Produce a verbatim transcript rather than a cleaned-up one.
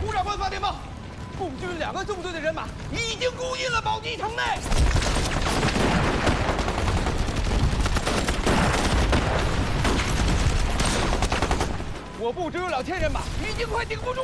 胡长官发电报，共军两个纵队的人马已经攻进了宝鸡城内。我部只有两千人马，已经快顶不住